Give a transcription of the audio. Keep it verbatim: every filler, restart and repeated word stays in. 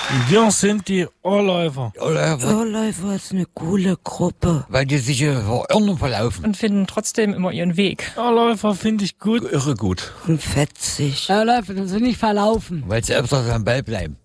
Wir sind die Ohrläufer. Ohrläufer ist eine coole Gruppe. Weil die sich hier verirren verlaufen. Und finden trotzdem immer ihren Weg. Ohrläufer finde ich gut. Irre gut. Und fetzig. Ohrläufer sind nicht verlaufen. Weil sie öfters am Ball bleiben.